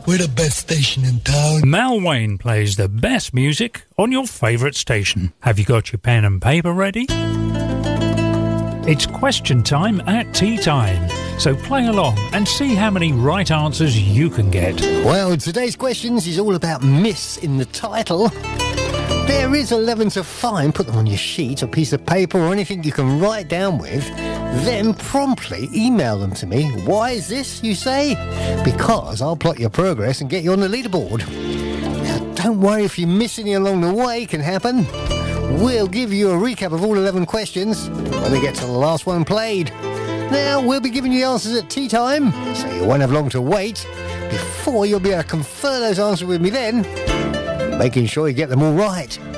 We're the best station in town. Mal Wayne plays the best music on your favourite station. Have you got your pen and paper ready? It's question time at tea time. So play along and see how many right answers you can get. Well, today's questions is all about Miss in the title. There is 11 to find. Put them on your sheet, a piece of paper or anything you can write down with. Then promptly email them to me. Why is this, you say? Because I'll plot your progress and get you on the leaderboard. Now, don't worry if you miss any along the way. Can happen. We'll give you a recap of all 11 questions when we get to the last one played. Now, we'll be giving you the answers at tea time, so you won't have long to wait. Before you'll be able to confer those answers with me then, making sure you get them all right.